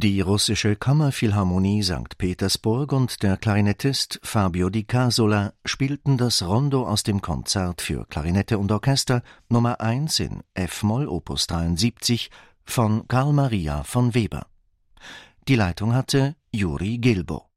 Die russische Kammerphilharmonie St. Petersburg und der Klarinettist Fabio Di Casola spielten das Rondo aus dem Konzert für Klarinette und Orchester Nummer 1 in F-Moll Opus 73 von Carl Maria von Weber. Die Leitung hatte Juri Gilbo.